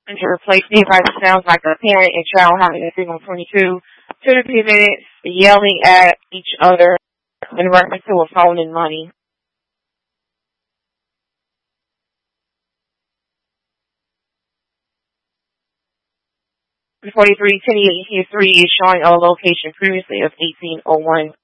And to replace nearby sounds like a parent and child having a signal 22. 2 to 3 minutes yelling at each other in reference to a phone and money. 43, 10 3 is showing a location previously of 1801.